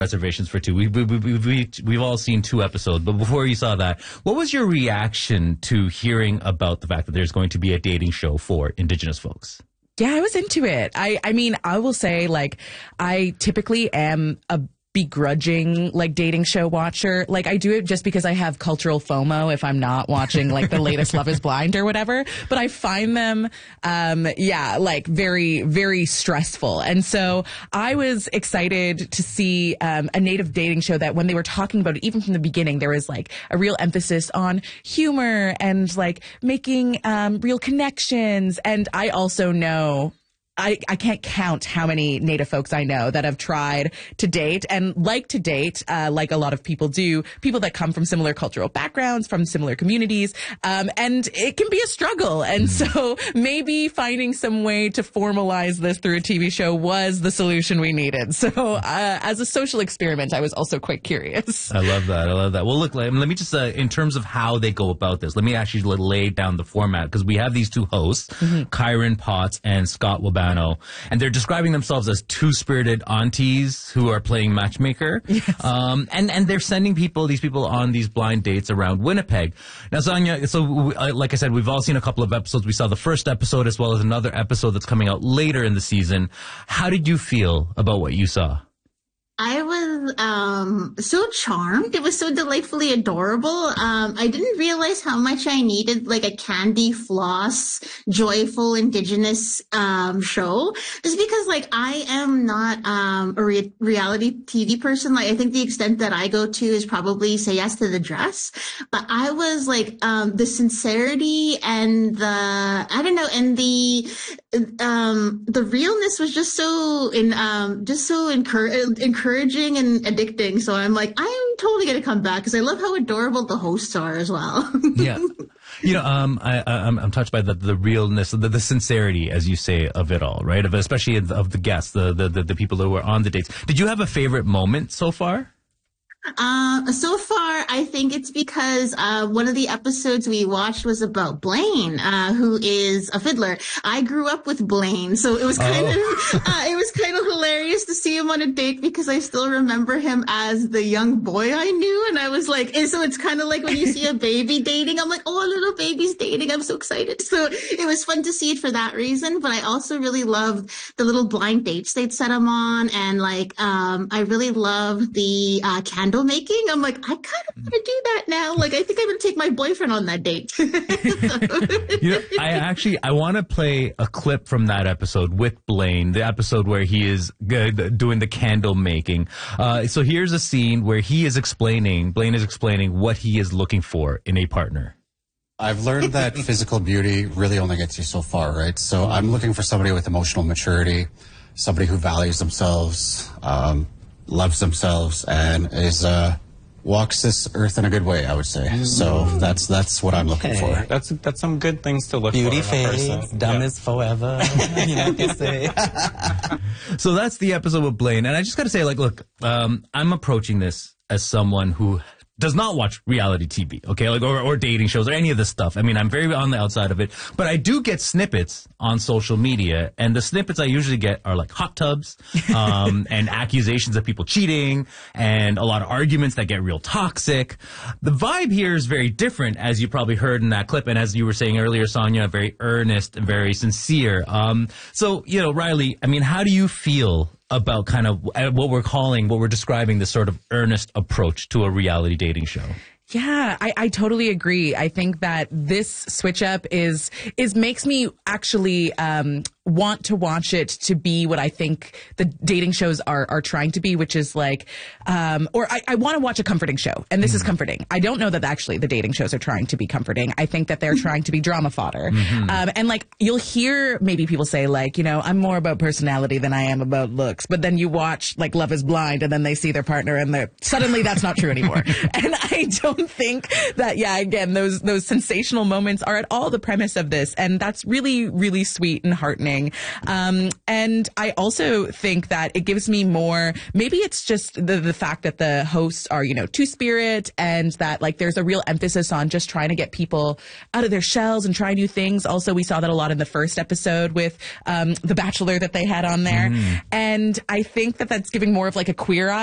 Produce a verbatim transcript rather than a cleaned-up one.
Reservations for Two. We, we, we, we, we've all seen two episodes, but before you saw that, what was your reaction to hearing about the fact that there's going to be a dating show for Indigenous folks? Yeah, I was into it. I, I mean, I will say, like, I typically am a begrudging like dating show watcher. Like I do it just because I have cultural FOMO if I'm not watching like the latest Love is Blind or whatever. But I find them, um, yeah, like very, very stressful. And so I was excited to see um, a native dating show that when they were talking about it, even from the beginning, there was like a real emphasis on humor and like making um, real connections. And I also know I, I can't count how many Native folks I know that have tried to date and like to date, uh, like a lot of people do, people that come from similar cultural backgrounds, from similar communities. Um, and it can be a struggle. And so maybe finding some way to formalize this through a T V show was the solution we needed. So uh, as a social experiment, I was also quite curious. I love that. I love that. Well, look, let me just, uh, in terms of how they go about this, let me actually lay down the format because we have these two hosts, mm-hmm. Kyron Potts and Scott Wabano. And they're describing themselves as two-spirited aunties who are playing matchmaker. Yes. Um, and, and they're sending people, these people on these blind dates around Winnipeg. Now, Sonia, so we, uh, like I said, we've all seen a couple of episodes. We saw the first episode as well as another episode that's coming out later in the season. How did you feel about what you saw? I was um, so charmed. It was so delightfully adorable. Um, I didn't realize how much I needed like a candy floss, joyful Indigenous um, show. Just because like I am not um, a re- reality T V person. Like I think the extent that I go to is probably Say Yes to the Dress. But I was like um, the sincerity and the I don't know and the um, the realness was just so in um, just so encouraging. Encour- encouraging and addicting. So I'm like, I'm totally going to come back because I love how adorable the hosts are as well. Yeah. You know, um, I, I'm, I'm touched by the, the realness, the, the sincerity, as you say, of it all, right? Of, especially of the guests, the, the, the, the people who were on the dates. Did you have a favorite moment so far? Uh, so far, I think it's because uh, one of the episodes we watched was about Blaine, uh, who is a fiddler. I grew up with Blaine, so it was kind oh. of uh, it was kind of hilarious to see him on a date because I still remember him as the young boy I knew, and I was like, and so it's kind of like when you see a baby dating. I'm like, oh, a little baby's dating. I'm so excited. So it was fun to see it for that reason. But I also really loved the little blind dates they'd set him on, and like um, I really loved the uh, candle making. I'm like, I kind of want to do that now. Like, I think I'm going to take my boyfriend on that date. You know, I actually, I want to play a clip from that episode with Blaine, the episode where he is good, doing the candle making. Uh, so here's a scene where he is explaining, Blaine is explaining what he is looking for in a partner. I've learned that physical beauty really only gets you so far, right? So I'm looking for somebody with emotional maturity, somebody who values themselves, um, loves themselves, and is uh, walks this earth in a good way, I would say. Mm. So that's that's what I'm looking okay. for. That's that's some good things to look Beauty for. Beauty face, dumb yeah. is forever. You know what they say. So that's the episode with Blaine, and I just got to say, like, look, um, I'm approaching this as someone who does not watch reality T V, okay, like or, or dating shows or any of this stuff. I mean, I'm very on the outside of it, but I do get snippets on social media, and the snippets I usually get are like hot tubs um, and accusations of people cheating and a lot of arguments that get real toxic. The vibe here is very different, as you probably heard in that clip, and as you were saying earlier, Sonia, very earnest and very sincere. Um, so, you know, Riley, I mean, how do you feel about kind of what we're calling, what we're describing this sort of earnest approach to a reality dating show? Yeah, I, I totally agree. I think that this switch up is is makes me actually um, want to watch it to be what I think the dating shows are are trying to be, which is like, um, or I, I want to watch a comforting show, and this mm-hmm. is comforting. I don't know that actually the dating shows are trying to be comforting. I think that they're trying to be drama fodder. Mm-hmm. Um, and like you'll hear maybe people say like, you know, I'm more about personality than I am about looks. But then you watch like Love is Blind, and then they see their partner, and they're suddenly that's not true anymore. And I don't think that, yeah, again, those those sensational moments are at all the premise of this, and that's really, really sweet and heartening. Um, and I also think that it gives me more, maybe it's just the, the fact that the hosts are, you know, two-spirit, and that like there's a real emphasis on just trying to get people out of their shells and try new things. Also, we saw that a lot in the first episode with um, The Bachelor that they had on there. Mm. And I think that that's giving more of like a Queer Eye